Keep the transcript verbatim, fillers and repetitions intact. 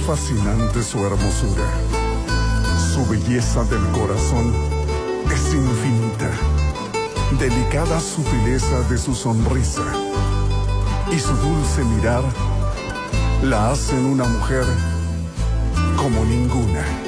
fascinante su hermosura. Su belleza del corazón es infinita. Delicada sutileza de su sonrisa y su dulce mirar la hacen una mujer como ninguna.